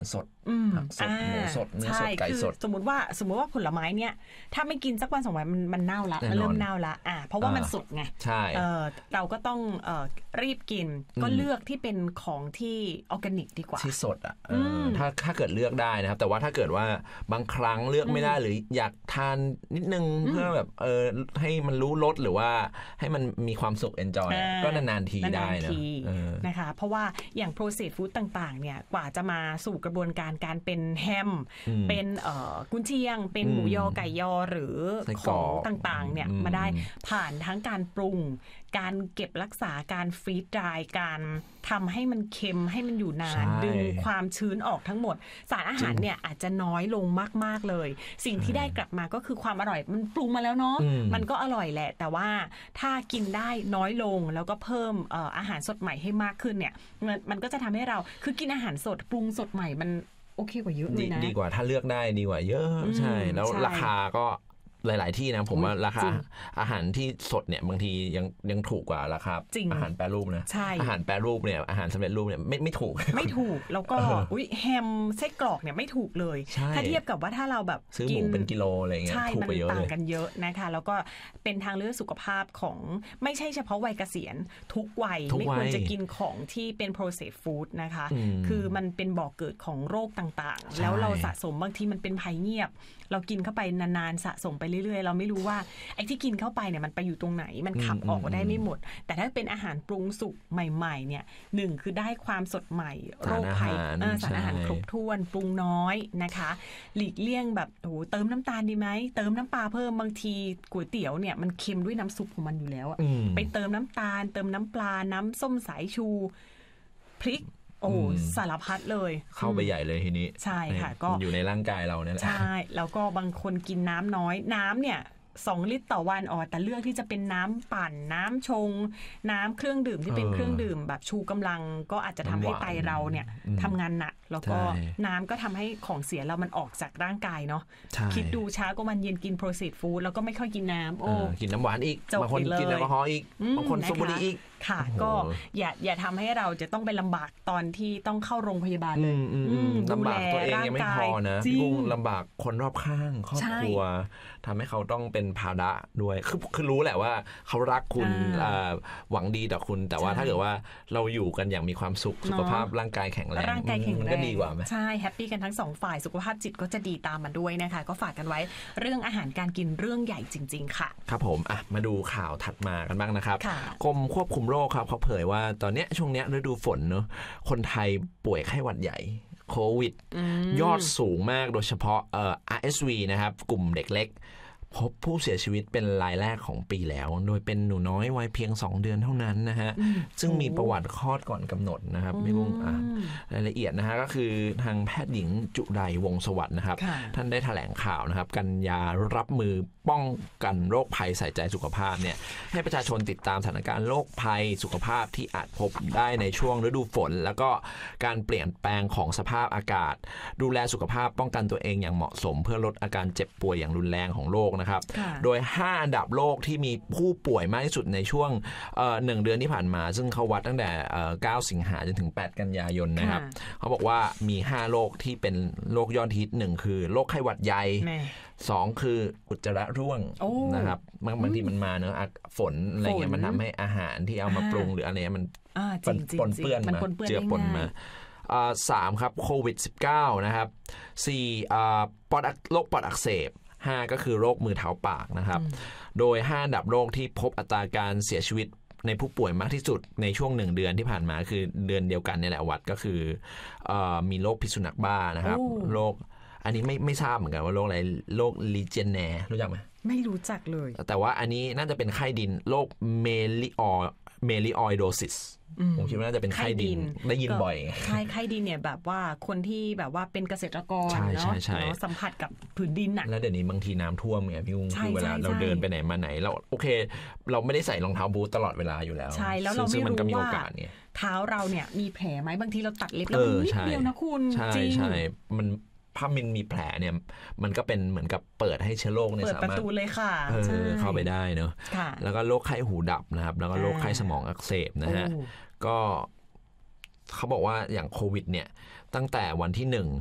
สดผักสดหมูสดเนื้อสดไก่สดสมมติว่าผลไม้เนี่ยถ้าไม่กินสักวัน2 วันมันเน่าละมันเริ่มเน่าละเพราะว่ามันสดไงใช่เราก็ต้องรีบกินก็เลือกที่เป็นของที่ออร์แกนิกดีกว่าที่สดถ้าเกิดเลือกได้นะครับแต่ว่าถ้าเกิดว่าบางครั้งเลือกไม่ได้หรืออยากทานนิดนึงเพื่อแบบให้มันรู้รสหรือว่าให้มันมีความสุข enjoy ก็นานๆทีได้นะคะเพราะว่าอย่าง processed food ต่างๆเนี่ยกว่าจะมาสู่กระบวนการเป็นแฮมเป็นกุนเชียงเป็นหมูยอไก่ยอหรือของต่างๆเนี่ยมาได้ผ่านทั้งการปรุงการเก็บรักษาการฟรีซดรายการทำให้มันเค็มให้มันอยู่นานดึงความชื้นออกทั้งหมดสารอาหารเนี่ยอาจจะน้อยลงมากๆเลยสิ่งที่ได้กลับมาก็คือความอร่อยมันปรุงมาแล้วเนาะมันก็อร่อยแหละแต่ว่าถ้ากินได้น้อยลงแล้วก็เพิ่มอาหารสดใหม่ให้มากขึ้นเนี่ยมันก็จะทำให้เราคือกินอาหารสดปรุงสดใหม่มันโอเคกว่าเยอะเลยนะดีกว่าถ้าเลือกได้ดีกว่าเยอะใช่แล้วราคาก็หลายๆที่นะผมว่าราคาอาหารที่สดเนี่ยบางทียังถูกกว่าราคาอาหารแปรรูปนะอาหารแปรรูปเนี่ยอาหารสำเร็จรูปเนี่ยไม่ถูกแล้วก็แฮมไส้กรอกเนี่ยไม่ถูกเลยถ้าเทียบกับว่าถ้าเราแบบซื้อหมูเป็นกิโลอะไรเงี้ยถูกไปเยอะเลยต่างกันเยอะนะคะแล้วก็เป็นทางเลือกสุขภาพของไม่ใช่เฉพาะวัยเกษียณทุกวัยไม่ควรจะกินของที่เป็น processed food นะคะคือมันเป็นบ่อกเกิดของโรคต่างๆแล้วเราสะสมบางทีมันเป็นภัยเงียบเรากินเข้าไปนานๆสะสมไปเรื่อยๆเราไม่รู้ว่าไอ้ที่กินเข้าไปเนี่ยมันไปอยู่ตรงไหนมันขับออกได้ไม่หมดแต่ถ้าเป็นอาหารปรุงสุกใหม่ๆเนี่ย1คือได้ความสดใหม่โรคภัยสารอาหารครบถ้วนปรุงน้อยนะคะหลีกเลี่ยงแบบโอ้เติมน้ำตาลดีไหมเติมน้ำปลาเพิ่มบางทีก๋วยเตี๋ยวเนี่ยมันเค็มด้วยน้ำซุปของมันอยู่แล้วไปเติมน้ำตาลเติมน้ำปลาน้ำส้มสายชูพริกสารพัดเลยเข้าไปใหญ่เลยทีนี้ใช่ค่ะก็อยู่ในร่างกายเราเนี่ยแหละใช่แล้วก็บางคนกินน้ำน้อยน้ำเนี่ย2 ลิตรต่อวันแต่เลือกที่จะเป็นน้ำปั่นน้ำชงน้ำเครื่องดื่มที่เป็นเครื่องดื่มแบบชูกำลังก็อาจจะทำให้ไตเราเนี่ยทำงานหนักแล้วก็น้ำก็ทำให้ของเสียเรามันออกจากร่างกายเนาะคิดดูเช้าก็มันเย็นกิน processed food แล้วก็ไม่ค่อยกินน้ำกินน้ำหวานอีกบางคนกินแอลกอฮอล์อีกบางคนสูบบุหรี่อีกค่ะก็อย่าทำให้เราจะต้องไปลำบากตอนที่ต้องเข้าโรงพยาบาลเลยลำบากตัวเองยังไม่พอนะยุ่งลำบากคนรอบข้างครอบครัวทำให้เขาต้องเป็นภาระด้วยคือรู้แหละว่าเขารักคุณหวังดีต่อคุณแต่ว่าถ้าเกิดว่าเราอยู่กันอย่างมีความสุขสุขภาพร่างกายแข็งแรงก็ดีกว่าไหมใช่แฮปปี้กันทั้งสองฝ่ายสุขภาพจิตก็จะดีตามมาด้วยนะคะก็ฝากกันไว้เรื่องอาหารการกินเรื่องใหญ่จริงๆค่ะครับผมมาดูข่าวถัดมากันบ้างนะครับกรมควบคุมโรคครับเขาเผยว่าตอนนี้ช่วงนี้ฤดูฝนเนอะคนไทยป่วยไข้หวัดใหญ่โควิดยอดสูงมากโดยเฉพาะRSV นะครับกลุ่มเด็กเล็กพบผู้เสียชีวิตเป็นรายแรกของปีแล้วโดยเป็นหนูน้อยวัยเพียง2 เดือนเท่านั้นนะฮะซึ่งมีประวัติคลอดก่อนกำหนดนะครับไม่รู้รายละเอียดนะฮะก็คือทางแพทย์หญิงจุไรวงศ์สวัสดิ์นะครับท่านได้แถลงข่าวนะครับกันยารับมือป้องกันโรคภัยใส่ใจสุขภาพเนี่ยให้ประชาชนติดตามสถานการณ์โรคภัยสุขภาพที่อาจพบได้ในช่วงฤดูฝนแล้วก็การเปลี่ยนแปลงของสภาพอากาศดูแลสุขภาพป้องกันตัวเองอย่างเหมาะสมเพื่อลดอาการเจ็บป่วยอย่างรุนแรงของโรคนะครับโดย5 อันดับโลกที่มีผู้ป่วยมากที่สุดในช่วง1 เดือนที่ผ่านมาซึ่งเขาวัดตั้งแต่9 สิงหาจนถึง8 กันยายนนะครับเขาบอกว่ามี5 โรคที่เป็นโรคยอดฮิต1คือโรคไข้หวัดใหญ่2คืออุจจาระร่วงนะครับบางทีมันมาเนอะฝนอะไรเงี้ยมันทำให้อาหารที่เอามาปรุงหรืออะไรมันปนเปื้อนมาเจือปนมา3ครับโควิด -19 นะครับ4โรคปอดอักเสบ5ก็คือโรคมือเท้าปากนะครับโดย5 อันดับโรคที่พบอัตราการเสียชีวิตในผู้ป่วยมากที่สุดในช่วง1 เดือนที่ผ่านมาคือเดือนเดียวกันเนี่ยแหละวัดก็คือมีโรคพิษสุนัขบ้านะครับโรคอันนี้ไม่ทราบเหมือนกันว่าโรคอะไรโรคลีเจนแนร์รู้จักไหมไม่รู้จักเลยแต่ว่าอันนี้น่าจะเป็นไข้ดินโรคเมลิออยโดซิสผมคิดว่าน่าจะเป็นไข้ดินได้ยินบ่อยไข้ดินเนี่ยแบบว่าคนที่แบบว่าเป็นเกษตรกรเนาะสัมผัสกับผืนดินน่ะแล้วเดี๋ยวนี้บางทีน้ำท่วมไงพี่อุ้งคือเวลาเราเดินไปไหนมาไหนเราโอเคเราไม่ได้ใส่รองเท้าบูทตลอดเวลาอยู่แล้วใช่แล้วเราไม่รู้ว่าเท้าเราเนี่ยมีแผลไหมบางทีเราตัดเล็บแล้วมันนิดเดียวนะคุณจริงใช่มันถ้ามันมีแผลเนี่ยมันก็เป็นเหมือนกับเปิดให้เชื้อโรคเนี่ยสามารถเปิดประตูเลยค่ะเข้าไปได้เนอะแล้วก็โรคไข้หูดับนะครับแล้วก็โรคไข้สมองอักเสบนะฮะก็เขาบอกว่าอย่างโควิดเนี่ยตั้งแต่วันที่